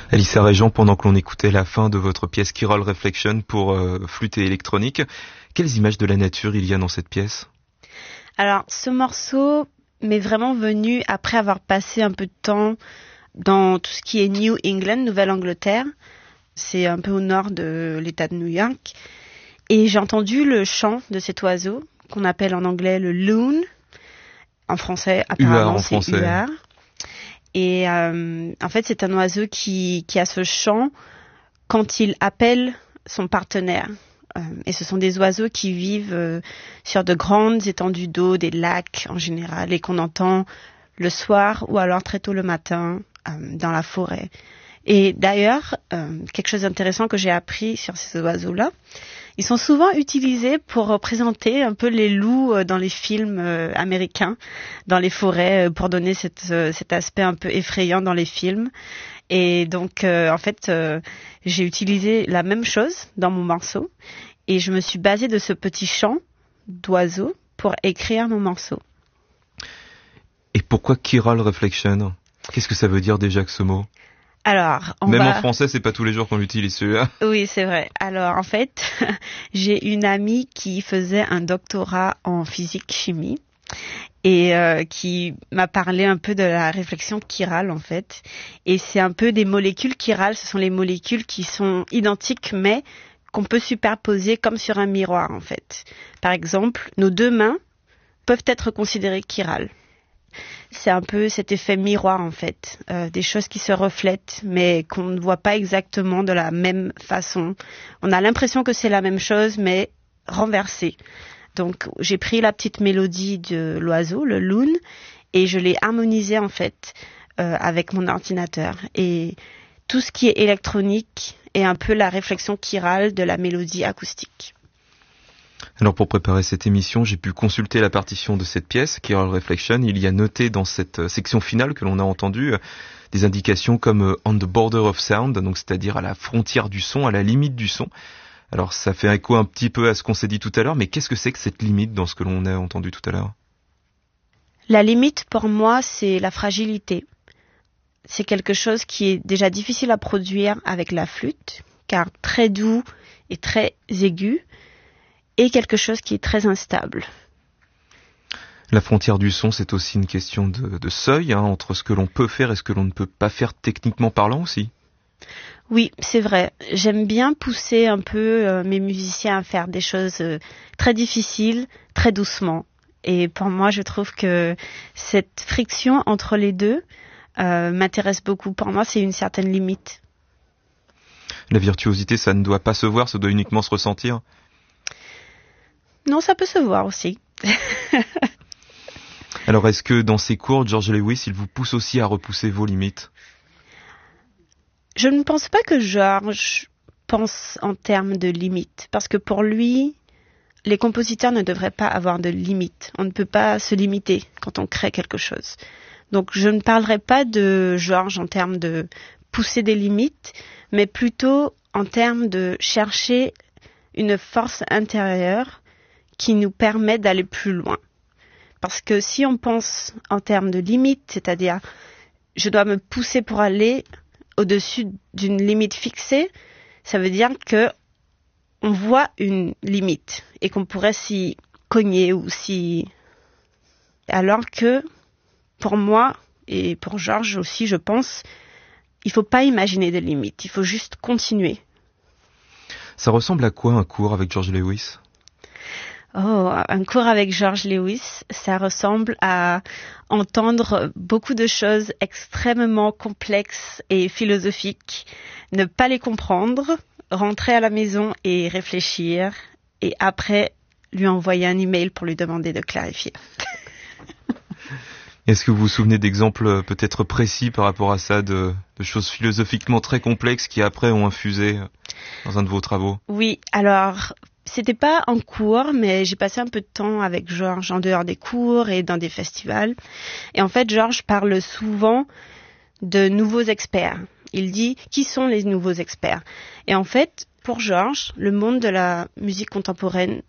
Alissa Régent, pendant que l'on écoutait la fin de votre pièce Chiral Reflection pour flûte et électronique, quelles images de la nature il y a dans cette pièce? Alors, ce morceau m'est vraiment venu après avoir passé un peu de temps dans tout ce qui est New England, Nouvelle-Angleterre. C'est un peu au nord de l'État de New York. Et j'ai entendu le chant de cet oiseau, qu'on appelle en anglais le loon. En français, apparemment, c'est huard. Et en fait, c'est un oiseau qui a ce chant quand il appelle son partenaire. Et ce sont des oiseaux qui vivent sur de grandes étendues d'eau, des lacs en général, et qu'on entend le soir ou alors très tôt le matin dans la forêt. Et d'ailleurs, quelque chose d'intéressant que j'ai appris sur ces oiseaux-là, ils sont souvent utilisés pour représenter un peu les loups dans les films américains, dans les forêts, pour donner cet aspect un peu effrayant dans les films. Et donc, en fait, j'ai utilisé la même chose dans mon morceau et je me suis basée de ce petit chant d'oiseau pour écrire mon morceau. Et pourquoi Chiral Reflection? Qu'est-ce que ça veut dire déjà que ce mot? Alors, en français, c'est pas tous les jours qu'on l'utilise celui-là. Oui, c'est vrai. Alors, en fait, j'ai une amie qui faisait un doctorat en physique-chimie et qui m'a parlé un peu de la réflexion chirale, en fait. Et c'est un peu des molécules chirales. Ce sont les molécules qui sont identiques, mais qu'on peut superposer comme sur un miroir, en fait. Par exemple, nos deux mains peuvent être considérées chirales. C'est un peu cet effet miroir en fait, des choses qui se reflètent mais qu'on ne voit pas exactement de la même façon. On a l'impression que c'est la même chose mais renversée. Donc j'ai pris la petite mélodie de l'oiseau, le loon, et je l'ai harmonisée en fait avec mon ordinateur. Et tout ce qui est électronique est un peu la réflexion chirale de la mélodie acoustique. Alors pour préparer cette émission, j'ai pu consulter la partition de cette pièce, Chiral Reflection. Il y a noté dans cette section finale que l'on a entendue des indications comme on the border of sound, donc c'est-à-dire à la frontière du son, à la limite du son. Alors ça fait écho un petit peu à ce qu'on s'est dit tout à l'heure, mais qu'est-ce que c'est que cette limite dans ce que l'on a entendu tout à l'heure? La limite pour moi, c'est la fragilité. C'est quelque chose qui est déjà difficile à produire avec la flûte, car très doux et très aigu, et quelque chose qui est très instable. La frontière du son, c'est aussi une question de seuil, entre ce que l'on peut faire et ce que l'on ne peut pas faire techniquement parlant aussi. Oui, c'est vrai. J'aime bien pousser un peu mes musiciens à faire des choses très difficiles, très doucement. Et pour moi, je trouve que cette friction entre les deux m'intéresse beaucoup. Pour moi, c'est une certaine limite. La virtuosité, ça ne doit pas se voir, ça doit uniquement se ressentir. Non, ça peut se voir aussi. Alors, est-ce que dans ses cours, George Lewis, il vous pousse aussi à repousser vos limites? Je ne pense pas que George pense en termes de limites, parce que pour lui, les compositeurs ne devraient pas avoir de limites. On ne peut pas se limiter quand on crée quelque chose. Donc, je ne parlerai pas de George en termes de pousser des limites, mais plutôt en termes de chercher une force intérieure qui nous permet d'aller plus loin. Parce que si on pense en termes de limites, c'est-à-dire je dois me pousser pour aller au-dessus d'une limite fixée, ça veut dire que on voit une limite et qu'on pourrait s'y cogner ou s'y... Alors que pour moi et pour George aussi, je pense, il ne faut pas imaginer de limites, il faut juste continuer. Ça ressemble à quoi un cours avec George Lewis? Oh, un cours avec George Lewis, ça ressemble à entendre beaucoup de choses extrêmement complexes et philosophiques, ne pas les comprendre, rentrer à la maison et réfléchir, et après lui envoyer un email pour lui demander de clarifier. Est-ce que vous vous souvenez d'exemples peut-être précis par rapport à ça, de choses philosophiquement très complexes qui après ont infusé dans un de vos travaux? Oui, alors... C'était pas en cours, mais j'ai passé un peu de temps avec George en dehors des cours et dans des festivals. Et en fait, George parle souvent de nouveaux experts. Il dit qui sont les nouveaux experts. Et en fait, pour George, le monde de la musique contemporaine